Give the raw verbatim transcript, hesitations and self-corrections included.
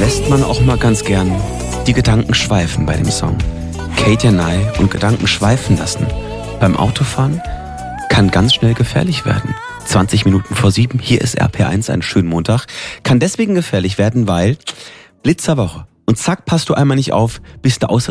lässt man auch mal ganz gern die Gedanken schweifen bei dem Song. Katie Nye und Gedanken schweifen lassen beim Autofahren kann ganz schnell gefährlich werden. zwanzig Minuten vor sieben, hier ist R P eins, einen schönen Montag. Kann deswegen gefährlich werden, weil Blitzerwoche. Und zack, passt du einmal nicht auf, bist du aus